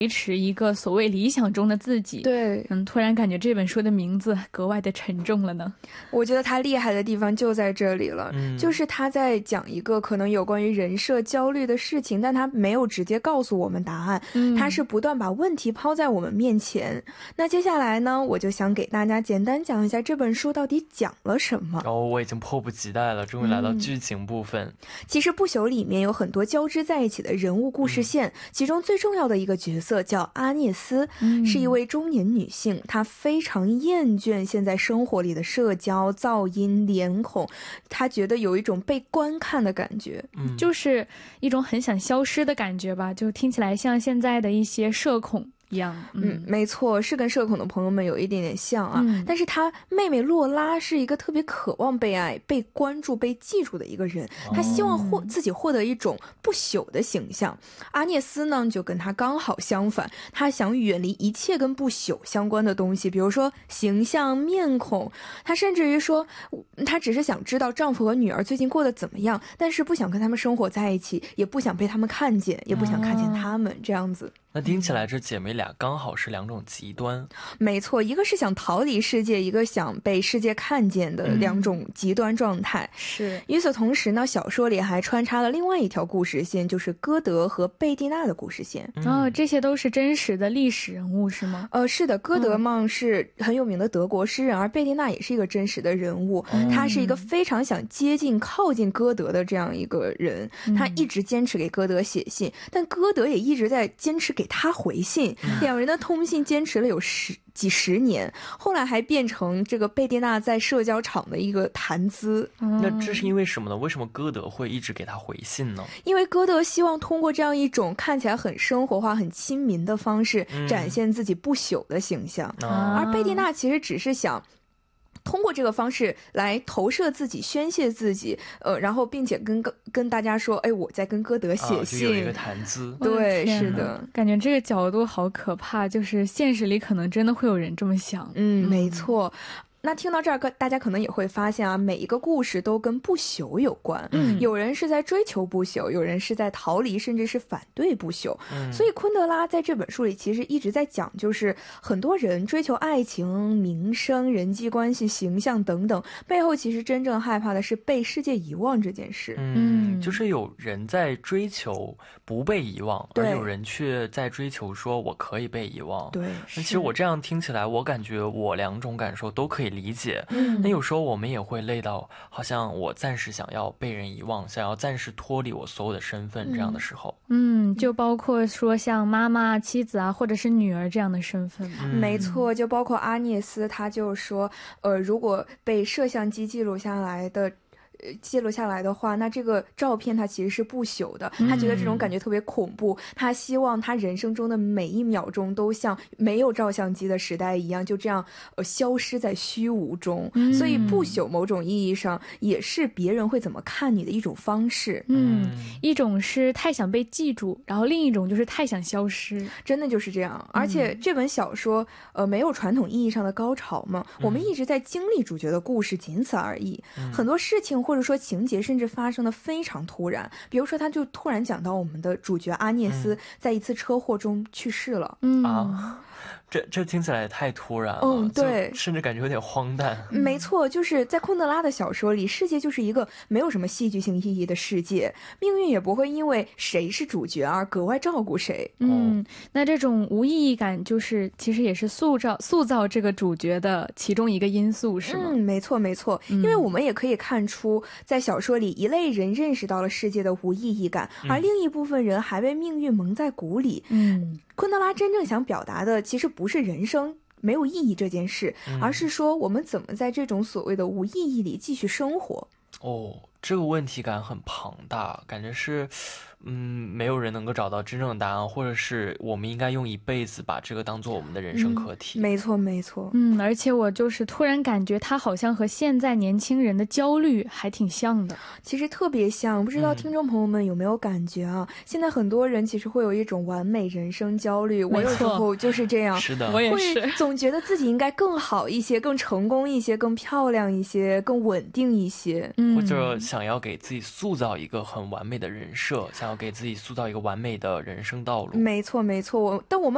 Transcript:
维持一个所谓理想中的自己。 对， 突然感觉这本书的名字格外的沉重了呢。 我觉得他厉害的地方就在这里了，就是他在讲一个可能有关于人设焦虑的事情，但他没有直接告诉我们答案，他是不断把问题抛在我们面前。那接下来呢，我就想给大家简单讲一下这本书到底讲了什么。 我已经迫不及待了，终于来到剧情部分。 其实不朽里面有很多交织在一起的人物故事线，其中最重要的一个角色叫阿涅斯，是一位中年女性，她非常厌倦现在生活里的社交噪音脸孔，她觉得有一种被观看的感觉， 就是一种很想消失的感觉吧，就听起来像现在的一些社恐一样。 没错，是跟社恐的朋友们有一点点像啊。但是他妹妹洛拉是一个特别渴望被爱、被关注、被记住的一个人，他希望自己获得一种不朽的形象。阿涅斯呢，就跟他刚好相反，他想远离一切跟不朽相关的东西，比如说形象、面孔。他甚至于说，他只是想知道丈夫和女儿最近过得怎么样，但是不想跟他们生活在一起，也不想被他们看见，也不想看见他们这样子。 那听起来这姐妹俩刚好是两种极端。 没错，一个是想逃离世界，一个想被世界看见的两种极端状态。 是。 与此同时呢，小说里还穿插了另外一条故事线，就是歌德和贝蒂娜的故事线。 这些都是真实的历史人物是吗？ 是的，歌德嘛是很有名的德国诗人，而贝蒂娜也是一个真实的人物。他是一个非常想靠近歌德的这样一个人，他一直坚持给歌德写信，但歌德也一直在坚持给他回信，两人的通信坚持了有几十年，后来还变成这个贝蒂娜在社交场的一个谈资。 那这是因为什么呢？为什么歌德会一直给他回信呢？ 因为歌德希望通过这样一种看起来很生活化、很亲民的方式，展现自己不朽的形象，而贝蒂娜其实只是想通过这个方式来投射自己、宣泄自己，然后并且跟大家说，我在跟歌德写信， 就有一个谈资。 对，是的， 感觉这个角度好可怕，就是现实里可能真的会有人这么想。 没错。那听到这儿，大家可能也会发现啊，每一个故事都跟不朽有关。有人是在追求不朽，有人是在逃离，甚至是反对不朽。所以昆德拉在这本书里其实一直在讲，就是很多人追求爱情、名声、人际关系、形象等等，背后其实真正害怕的是被世界遗忘这件事。 就是有人在追求不被遗忘，而有人却在追求说我可以被遗忘。 对， 那其实我这样听起来，我感觉我两种感受都可以理解。那有时候我们也会累到好像我暂时想要被人遗忘，想要暂时脱离我所有的身份，这样的时候就包括说像妈妈、妻子啊，或者是女儿这样的身份。 没错，就包括阿涅斯，他就说如果被摄像机记录下来的话，那这个照片它其实是不朽的。他觉得这种感觉特别恐怖，他希望他人生中的每一秒钟都像没有照相机的时代一样，就这样消失在虚无中。所以不朽某种意义上也是别人会怎么看你的一种方式。 一种是太想被记住，然后另一种就是太想消失， 真的就是这样。而且这本小说没有传统意义上的高潮嘛，我们一直在经历主角的故事，仅此而已。很多事情或者说情节甚至发生的非常突然，比如说他就突然讲到我们的主角阿涅斯在一次车祸中去世了。 这听起来也太突然了， 对， 甚至感觉有点荒诞。 没错，就是在昆德拉的小说里，世界就是一个没有什么戏剧性意义的世界，命运也不会因为谁是主角而格外照顾谁。 那这种无意义感就是其实也是塑造这个主角的其中一个因素，是吗？ 没错没错，因为我们也可以看出，在小说里一类人认识到了世界的无意义感，而另一部分人还被命运蒙在鼓里。昆德拉真正想表达的其实不是人生没有意义这件事，而是说我们怎么在这种所谓的无意义里继续生活。 这个问题感很庞大，感觉是没有人能够找到真正的答案，或者是我们应该用一辈子把这个当做我们的人生课题。 没错没错。 而且我就是突然感觉他好像和现在年轻人的焦虑还挺像的， 其实特别像。不知道听众朋友们有没有感觉啊？现在很多人其实会有一种完美人生焦虑，我有时候就是这样。 是的， 我也是， 会总觉得自己应该更好一些，更成功一些，更漂亮一些，更稳定一些， 或者想要给自己塑造一个很完美的人设，想要给自己塑造一个完美的人生道路。 没错没错，但我们